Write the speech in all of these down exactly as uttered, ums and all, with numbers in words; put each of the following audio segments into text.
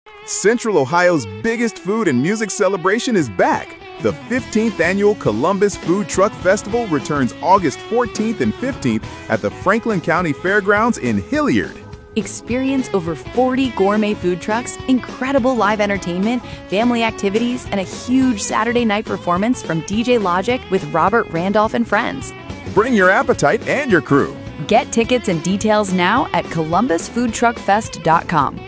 Central Ohio's biggest food and music celebration is back. The fifteenth Annual Columbus Food Truck Festival returns August fourteenth and fifteenth at the Franklin County Fairgrounds in Hilliard. Experience over forty gourmet food trucks, incredible live entertainment, family activities, and a huge Saturday night performance from D J Logic with Robert Randolph and friends. Bring your appetite and your crew. Get tickets and details now at columbus food truck fest dot com.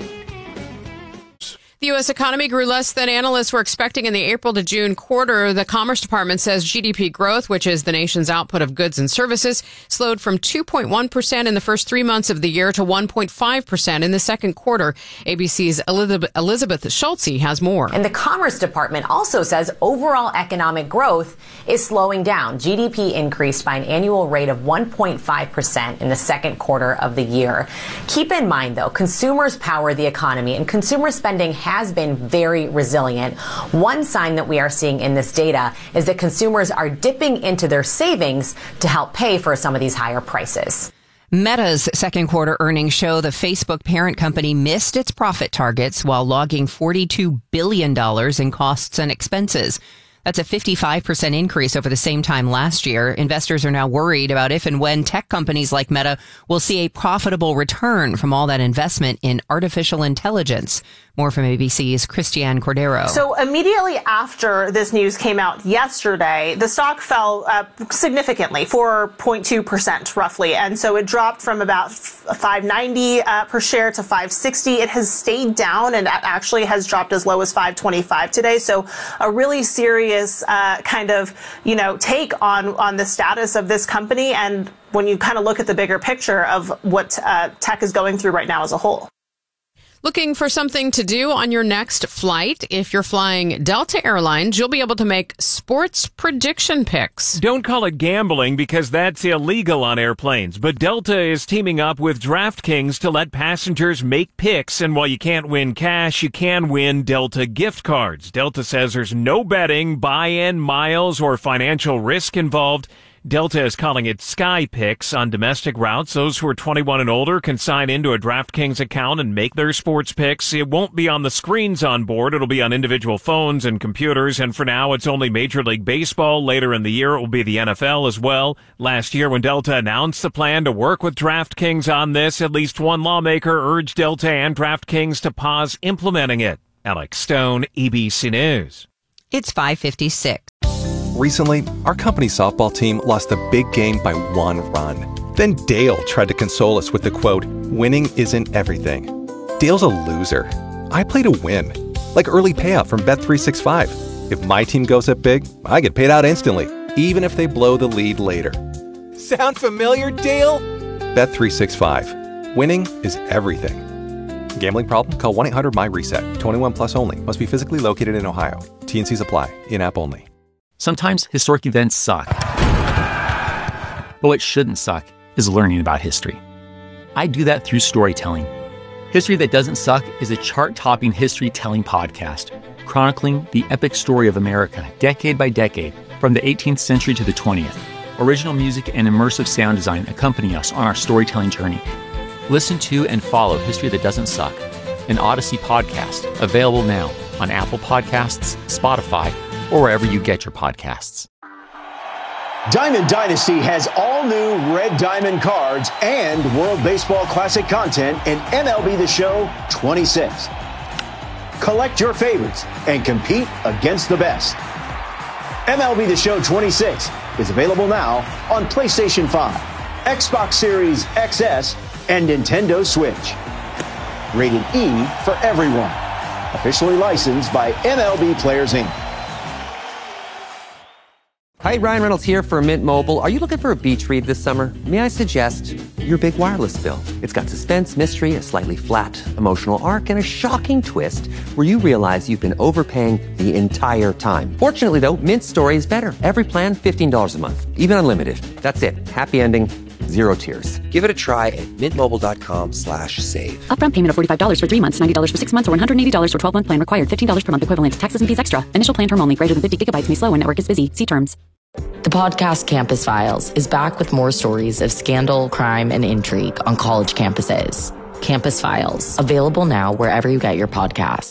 The U S economy grew less than analysts were expecting in the April to June quarter. The Commerce Department says G D P growth, which is the nation's output of goods and services, slowed from two point one percent in the first three months of the year to one point five percent in the second quarter. A B C's Elizabeth, Elizabeth Schultze has more. And the Commerce Department also says overall economic growth is slowing down. G D P increased by an annual rate of one point five percent in the second quarter of the year. Keep in mind, though, consumers power the economy, and consumer spending has has been very resilient. One sign that we are seeing in this data is that consumers are dipping into their savings to help pay for some of these higher prices. Meta's second quarter earnings show the Facebook parent company missed its profit targets while logging forty-two billion dollars in costs and expenses. That's a fifty-five percent increase over the same time last year. Investors are now worried about if and when tech companies like Meta will see a profitable return from all that investment in artificial intelligence. More from A B C's Christiane Cordero. So immediately after this news came out yesterday, the stock fell uh, significantly, four point two percent roughly. And so it dropped from about five ninety uh, per share to five sixty. It has stayed down and actually has dropped as low as five twenty-five today. So a really serious uh, kind of, you know, take on, on the status of this company. And when you kind of look at the bigger picture of what uh, tech is going through right now as a whole. Looking for something to do on your next flight? If you're flying Delta Airlines, you'll be able to make sports prediction picks. Don't call it gambling because that's illegal on airplanes. But Delta is teaming up with DraftKings to let passengers make picks. And while you can't win cash, you can win Delta gift cards. Delta says there's no betting, buy-in, miles, or financial risk involved. Delta is calling it Sky Picks on domestic routes. Those who are twenty-one and older can sign into a DraftKings account and make their sports picks. It won't be on the screens on board. It'll be on individual phones and computers. And for now, it's only Major League Baseball. Later in the year, it will be the N F L as well. Last year, when Delta announced the plan to work with DraftKings on this, at least one lawmaker urged Delta and DraftKings to pause implementing it. Alex Stone, A B C News. It's five fifty-six. Recently, our company softball team lost a big game by one run. Then Dale tried to console us with the quote, "Winning isn't everything." Dale's a loser. I play to win. Like early payout from Bet three sixty-five. If my team goes up big, I get paid out instantly, even if they blow the lead later. Sound familiar, Dale? Bet three sixty-five. Winning is everything. Gambling problem? Call one eight hundred M Y reset. twenty-one plus only. Must be physically located in Ohio. T and Cs apply. In-app only. Sometimes historic events suck. But what shouldn't suck is learning about history. I do that through storytelling. History That Doesn't Suck is a chart-topping history-telling podcast, chronicling the epic story of America, decade by decade, from the eighteenth century to the twentieth. Original music and immersive sound design accompany us on our storytelling journey. Listen to and follow History That Doesn't Suck, an Odyssey podcast, available now on Apple Podcasts, Spotify, or wherever you get your podcasts. Diamond Dynasty has all new Red Diamond cards and World Baseball Classic content in M L B The Show twenty-six. Collect your favorites and compete against the best. M L B The Show twenty-six is available now on PlayStation five, Xbox Series X S, and Nintendo Switch. Rated E for everyone. Officially licensed by M L B Players, Incorporated. Hi, Ryan Reynolds here for Mint Mobile. Are you looking for a beach read this summer? May I suggest your big wireless bill? It's got suspense, mystery, a slightly flat emotional arc, and a shocking twist where you realize you've been overpaying the entire time. Fortunately, though, Mint's story is better. Every plan, fifteen dollars a month, even unlimited. That's it. Happy ending, zero tears. Give it a try at mintmobile.com slash save. Upfront payment of forty-five dollars for three months, ninety dollars for six months, or one hundred eighty dollars for twelve-month plan required. fifteen dollars per month equivalent. Taxes and fees extra. Initial plan term only. Greater than fifty gigabytes may slow when network is busy. See terms. The podcast Campus Files is back with more stories of scandal, crime, and intrigue on college campuses. Campus Files, available now wherever you get your podcasts.